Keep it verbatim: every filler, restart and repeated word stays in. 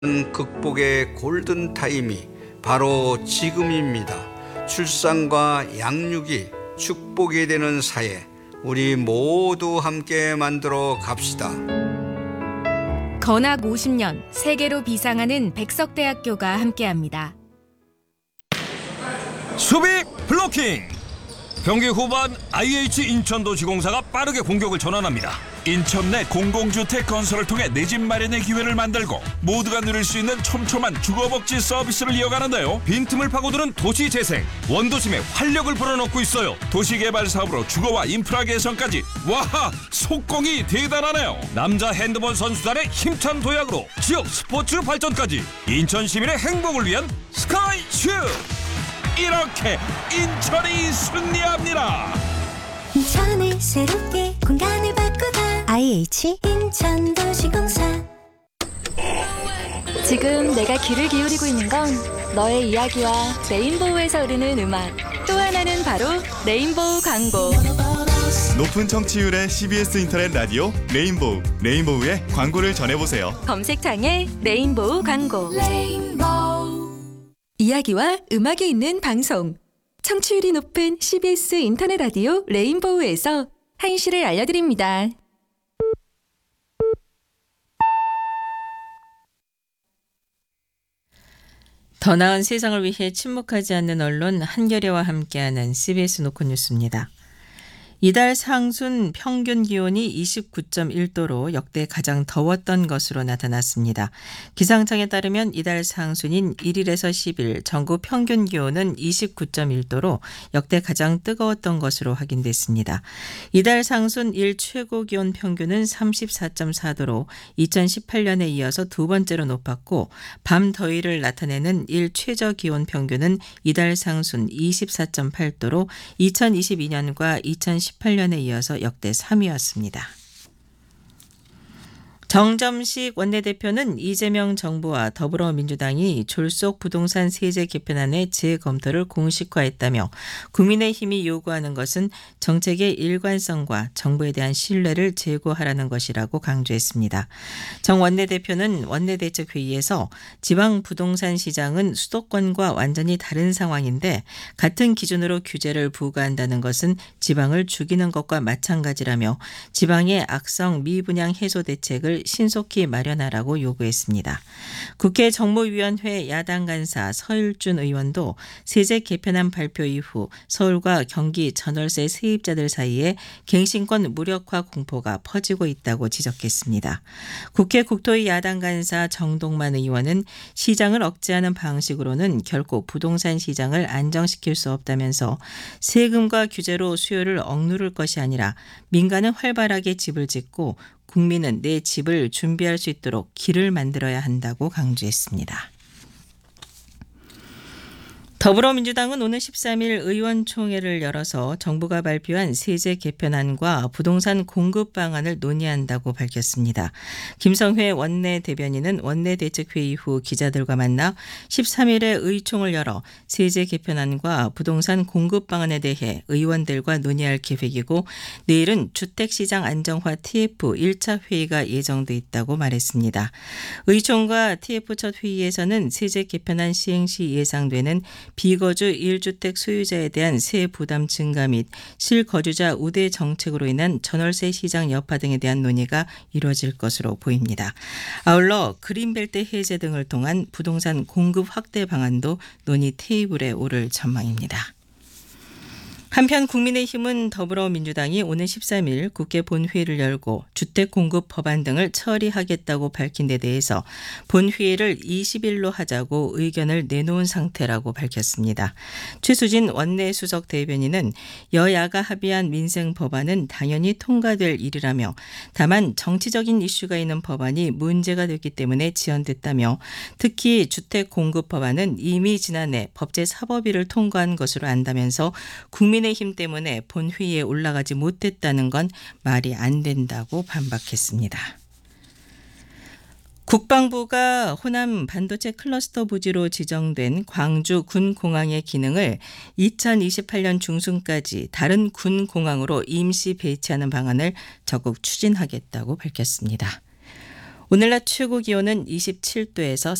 극복의 골든타임이 바로 지금입니다. 출산과 양육이 축복이 되는 사회, 우리 모두 함께 만들어 갑시다. 건학 오십 년 세계로 비상하는 백석대학교가 함께합니다. 수비 블로킹. 경기 후반 아이에이치 인천도시공사가 빠르게 공격을 전환합니다. 인천 내 공공주택 건설을 통해 내 집 마련의 기회를 만들고 모두가 누릴 수 있는 촘촘한 주거복지 서비스를 이어가는데요. 빈틈을 파고드는 도시재생, 원도심에 활력을 불어넣고 있어요. 도시개발 사업으로 주거와 인프라 개선까지. 와하, 속공이 대단하네요. 남자 핸드볼 선수단의 힘찬 도약으로 지역 스포츠 발전까지. 인천 시민의 행복을 위한 스카이슈. 이렇게 인천이 승리합니다. 인천을 새롭게 공간을 바꾸다. 아이에이치 인천도시공사. 지금 내가 귀를 기울이고 있는 건 너의 이야기와 레인보우에서 흐르는 음악, 또 하나는 바로 레인보우 광고. 높은 청취율의 씨비에스 인터넷 라디오 레인보우. 레인보우의 광고를 전해보세요. 검색창에 레인보우 광고. 레인보우. 이야기와 음악이 있는 방송. 청취율이 높은 씨비에스 인터넷 라디오 레인보우에서 한시를 알려드립니다. 더 나은 세상을 위해 침묵하지 않는 언론 한겨레와 함께하는 씨비에스 노컷 뉴스입니다. 이달 상순 평균 기온이 이십구 점 일 도로 역대 가장 더웠던 것으로 나타났습니다. 기상청에 따르면 이달 상순인 일 일에서 십 일 전국 평균 기온은 이십구 점 일 도로 역대 가장 뜨거웠던 것으로 확인됐습니다. 이달 상순 일 최고 기온 평균은 삼십사 점 사 도로 이천십팔 년에 이어서 두 번째로 높았고, 밤 더위를 나타내는 일 최저 기온 평균은 이달 상순 이십사 점 팔 도로 이천이십이 년과 이천십팔 년에 이어서 역대 삼 위였습니다. 정점식 원내대표는 이재명 정부와 더불어민주당이 졸속 부동산 세제 개편안의 재검토를 공식화했다며 국민의힘이 요구하는 것은 정책의 일관성과 정부에 대한 신뢰를 제고하라는 것이라고 강조했습니다. 정 원내대표는 원내대책회의에서 지방 부동산 시장은 수도권과 완전히 다른 상황인데 같은 기준으로 규제를 부과한다는 것은 지방을 죽이는 것과 마찬가지라며 지방의 악성 미분양 해소 대책을 신속히 마련하라고 요구했습니다. 국회 정무위원회 야당 간사 서일준 의원도 세제 개편안 발표 이후 서울과 경기 전월세 세입자들 사이에 갱신권 무력화 공포가 퍼지고 있다고 지적했습니다. 국회 국토위 야당 간사 정동만 의원은 시장을 억제하는 방식으로는 결코 부동산 시장을 안정시킬 수 없다면서 세금과 규제로 수요를 억누를 것이 아니라 민간은 활발하게 집을 짓고 국민은 내 집을 준비할 수 있도록 길을 만들어야 한다고 강조했습니다. 더불어민주당은 오늘 십삼 일 의원총회를 열어서 정부가 발표한 세제 개편안과 부동산 공급 방안을 논의한다고 밝혔습니다. 김성회 원내대변인은 원내대책회의 후 기자들과 만나 십삼 일에 의총을 열어 세제 개편안과 부동산 공급 방안에 대해 의원들과 논의할 계획이고, 내일은 주택시장 안정화 티에프 일 차 회의가 예정돼 있다고 말했습니다. 의총과 티에프 첫 회의에서는 세제 개편안 시행 시 예상되는 비거주 일 주택 소유자에 대한 세 부담 증가 및 실거주자 우대 정책으로 인한 전월세 시장 여파 등에 대한 논의가 이루어질 것으로 보입니다. 아울러 그린벨트 해제 등을 통한 부동산 공급 확대 방안도 논의 테이블에 오를 전망입니다. 한편 국민의힘은 더불어민주당이 오는 십삼 일 국회 본회의를 열고 주택 공급 법안 등을 처리하겠다고 밝힌 데 대해서 본회의를 이십 일로 하자고 의견을 내놓은 상태라고 밝혔습니다. 최수진 원내수석 대변인은 여야가 합의한 민생 법안은 당연히 통과될 일이라며, 다만 정치적인 이슈가 있는 법안이 문제가 됐기 때문에 지연됐다며, 특히 주택 공급 법안은 이미 지난해 법제사법위를 통과한 것으로 안다면서 국민 국민의힘 때문에 본회의에 올라가지 못했다는 건 말이 안 된다고 반박했습니다. 국방부가 호남 반도체 클러스터 부지로 지정된 광주 군공항의 기능을 이천이십팔 년 중순까지 다른 군공항으로 임시 배치하는 방안을 적극 추진하겠다고 밝혔습니다. 오늘 낮 최고 기온은 이십칠 도에서